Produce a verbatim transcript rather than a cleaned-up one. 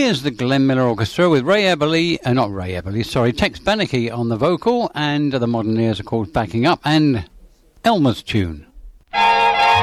Here's the Glenn Miller Orchestra with Ray Eberly, uh, not Ray Eberly, sorry, Tex Beneke on the vocal, and the Modern Ears, of course, backing up, and Elmer's tune.